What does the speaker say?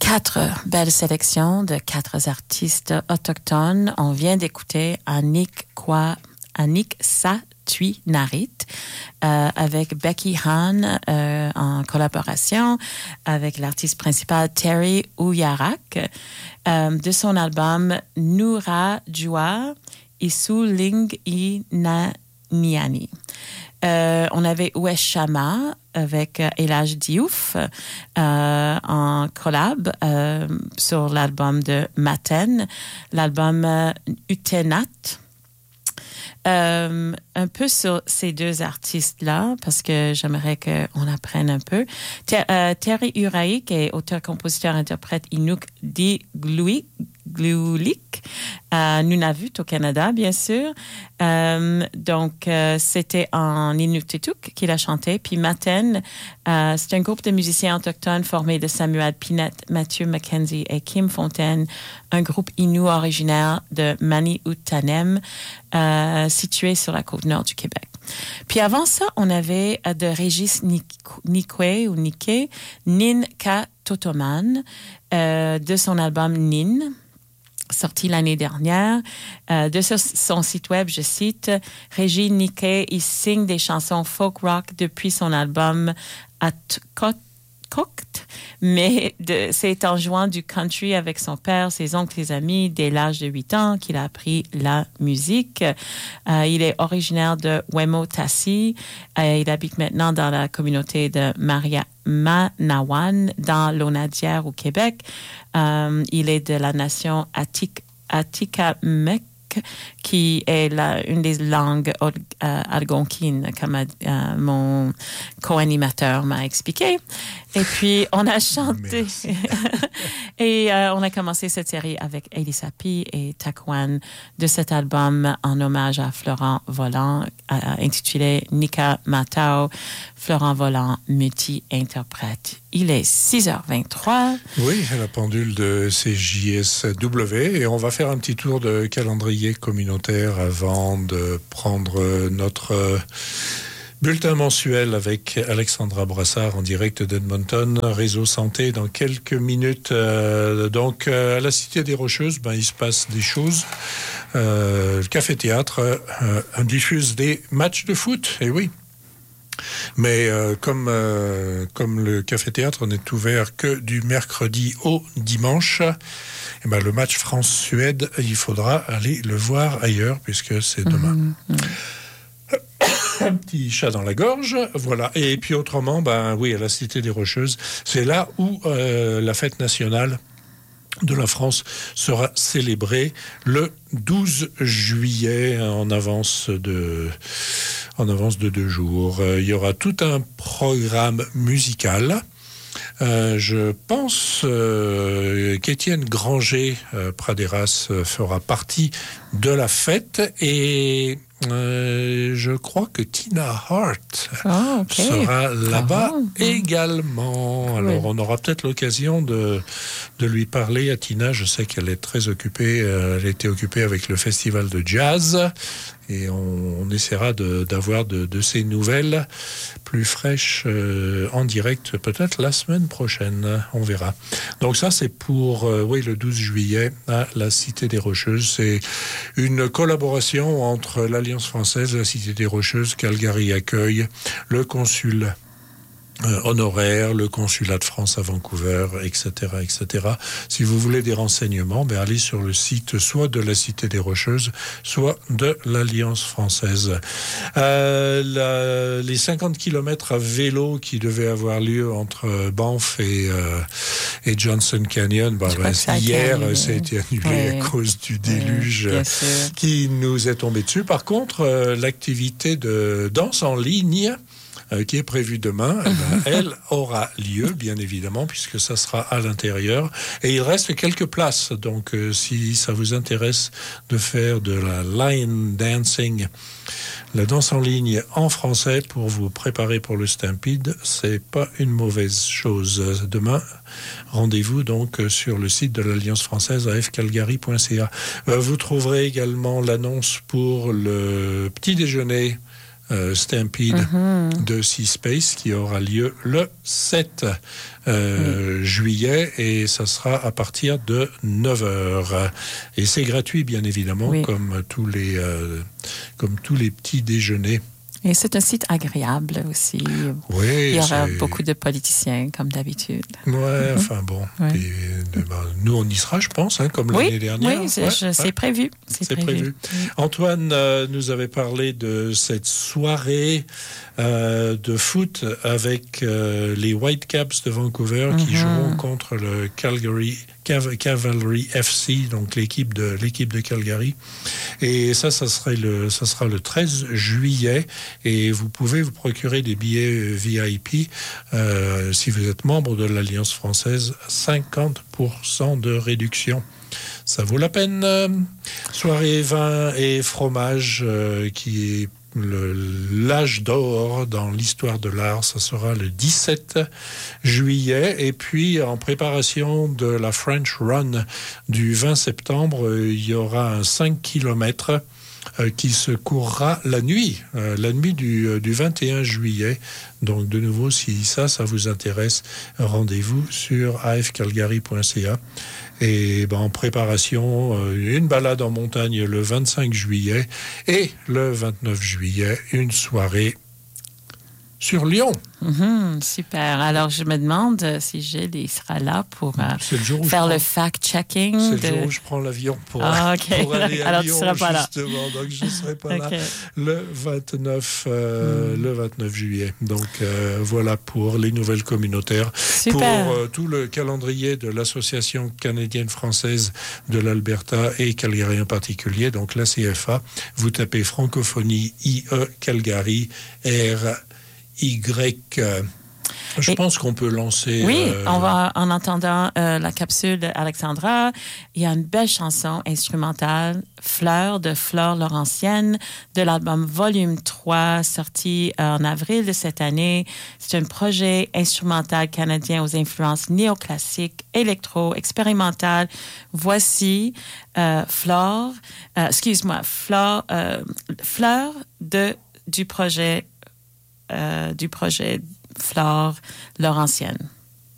4 belles sélections de 4 artistes autochtones. On vient d'écouter Anik Sa-Tui-Narit avec Becky Hahn en collaboration avec l'artiste principal Terry Uyarak de son album Nura Jua Isu Ling Niani. On avait Ouesh Shama avec Elhaj Diouf en collab sur l'album de Maten, l'album Utenat. Un peu sur ces 2 artistes-là, parce que j'aimerais qu'on apprenne un peu. Terry Uraik est auteur, compositeur, interprète Inuk Di Gluik, Nunavut au Canada, bien sûr. Donc, c'était en Inuktitut qu'il a chanté. Puis Maten, c'est un groupe de musiciens autochtones formé de Samuel Pinette, Mathieu Mackenzie et Kim Fontaine, un groupe Innu originaire de Maniutanem, situé sur la côte nord du Québec. Puis avant ça, on avait de Régis Nikwe ou Nike, Nin Ka Totoman, de son album Nin, sorti l'année dernière. De son site web, je cite, Régis Niquet, il signe des chansons folk rock depuis son album Cocked, mais c'est en jouant du country avec son père, ses oncles, ses amis, dès l'âge de 8 ans qu'il a appris la musique. Il est originaire de Wemo-Tassi. Il habite maintenant dans la communauté de Manawan, dans l'Onadière au Québec. Il est de la nation Atikamekw, qui est une des langues algonquines, comme mon co-animateur m'a expliqué. Et puis, on a chanté. Et on a commencé cette série avec Elisapi et Takwan de cet album en hommage à Florent Volant, intitulé Nika Matao, Florent Volant, multi-interprète. Il est 6h23. Oui, la pendule de CJSW. Et on va faire un petit tour de calendrier communautaire avant de prendre notre bulletin mensuel avec Alexandra Brassard en direct d'Edmonton, Réseau Santé, dans quelques minutes. Donc, à la Cité des Rocheuses, il se passe des choses. Le Café-Théâtre diffuse des matchs de foot, et oui. Mais comme le Café-Théâtre n'est ouvert que du mercredi au dimanche, le match France-Suède, il faudra aller le voir ailleurs, puisque c'est demain. Un petit chat dans la gorge, voilà. Et puis autrement, à la Cité des Rocheuses, c'est là où la fête nationale de la France sera célébrée le 12 juillet en avance de 2 jours. Il y aura tout un programme musical. Je pense qu'Étienne Granger, Praderas, fera partie de la fête et je crois que Tina Hart sera là-bas également. Alors, on aura peut-être l'occasion de lui parler à Tina. Je sais qu'elle est très occupée. Elle était occupée avec le festival de jazz. Et on essaiera d'avoir de ces nouvelles plus fraîches en direct, peut-être la semaine prochaine. On verra. Donc ça, c'est pour le 12 juillet à la Cité des Rocheuses. C'est une collaboration entre l'Alliance française, la Cité des Rocheuses, Calgary Accueil, le consul honoraire, le consulat de France à Vancouver, etc., etc. Si vous voulez des renseignements, allez sur le site soit de la Cité des Rocheuses, soit de l'Alliance française. Les 50 km à vélo qui devaient avoir lieu entre Banff et Johnson Canyon, hier, ça a été annulé à cause du déluge qui nous est tombé dessus. Par contre, l'activité de danse en ligne qui est prévue demain, elle aura lieu, bien évidemment, puisque ça sera à l'intérieur. Et il reste quelques places. Donc, si ça vous intéresse de faire de la line dancing, la danse en ligne en français pour vous préparer pour le Stampede, c'est pas une mauvaise chose. Demain, rendez-vous donc sur le site de l'Alliance française à fcalgary.ca. Vous trouverez également l'annonce pour le petit déjeuner Stampede de Seaspace qui aura lieu le 7 juillet et ça sera à partir de 9h. Et c'est gratuit, bien évidemment, comme tous les petits déjeuners. Et c'est un site agréable aussi. Oui, il y aura beaucoup de politiciens, comme d'habitude. Ouais, enfin bon. Ouais. Puis, nous, on y sera, je pense, comme l'année dernière. Oui, c'est prévu. C'est prévu. Antoine nous avait parlé de cette soirée de foot avec les Whitecaps de Vancouver qui joueront contre le Calgary Cavalry FC, donc l'équipe de Calgary. Et ça sera le 13 juillet. Et vous pouvez vous procurer des billets VIP si vous êtes membre de l'Alliance française, 50% de réduction. Ça vaut la peine. Soirée vin et fromage qui est l'âge d'or dans l'histoire de l'art, ça sera le 17 juillet. Et puis, en préparation de la French Run du 20 septembre, il y aura un 5 km qui se courra la nuit du 21 juillet. Donc, de nouveau, si ça vous intéresse, rendez-vous sur afcalgary.ca. Et en préparation, une balade en montagne le 25 juillet et le 29 juillet, une soirée sur Lyon. Super. Alors, je me demande si Gilles sera là pour faire le fact-checking. C'est le jour où je prends l'avion pour aller à alors, Lyon, tu seras pas là. Justement. Donc, je ne serai pas là le 29 juillet. Donc, voilà pour les nouvelles communautaires. Super. Pour tout le calendrier de l'Association canadienne-française de l'Alberta et Calgary en particulier, donc la CFA, vous tapez francophonie IE Calgary RY. Je pense qu'on peut lancer... Oui, on va, en entendant la capsule d'Alexandra, il y a une belle chanson instrumentale, Fleurs de Flore Laurentienne, de l'album Volume 3, sorti en avril de cette année. C'est un projet instrumental canadien aux influences néoclassiques, électro, expérimentales. Voici Fleur du projet Flore Laurentienne.